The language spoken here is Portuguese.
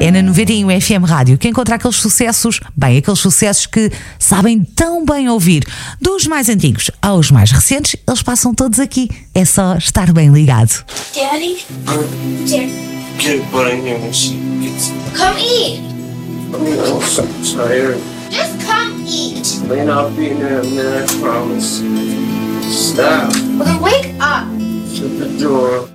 É na 91 FM Rádio que encontra aqueles sucessos, bem, aqueles sucessos que sabem tão bem ouvir. Dos mais antigos aos mais recentes, eles passam todos aqui. É só estar bem ligado. Daddy? Get what I know when she gets Come eat! I'm so tired. Just come eat! Lane, I'll be in there in a minute, I promise. Stop. Well, then wake up! Shut the door.